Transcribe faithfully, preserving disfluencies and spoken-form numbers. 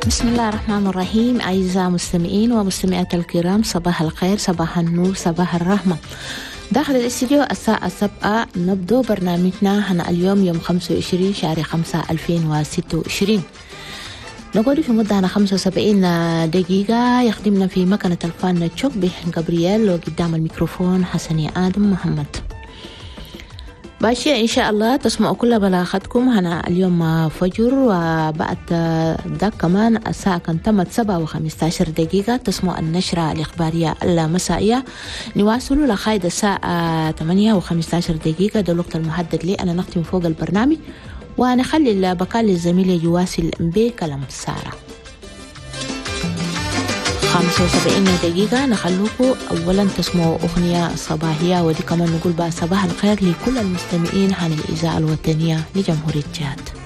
بسم الله الرحمن الرحيم. أعزائي المستمعين ومستمعات الكرام، صباح الخير، صباح النور، صباح الرحمة. داخل الاستديو الساعة سبعة نبدو برنامجنا هنا اليوم يوم خمسة وعشرين شهر خمسة ألفين وستة وعشرين. نقول في مدة هنا خمسة وسبعين دقيقة. يخدمنا في مكنة الفن تشوك به جابرييل، وقدام الميكروفون حسني آدم محمد. باشي إن شاء الله تسمعوا كل بلاغتكم هنا اليوم فجر، وبعد ذاك كمان الساعة كانت تمت سبعة وخمسة عشر دقيقة تسمعوا النشرة الإخبارية المسائية. نواصل لغاية الساعة ثمانية وخمسة عشر دقيقة، ده الوقت المحدد لي أنا نختم فوق البرنامج، ونخلي البقاء للزميلة يواصل بكلام سارة. خمسة وسبعين دقيقة نخلوكم أولا تسمعوا أغنية صباحية، ودي كمان نقول بقى صباح الخير لكل المستمعين عن الإذاعة الوطنية لجمهورية تشاد.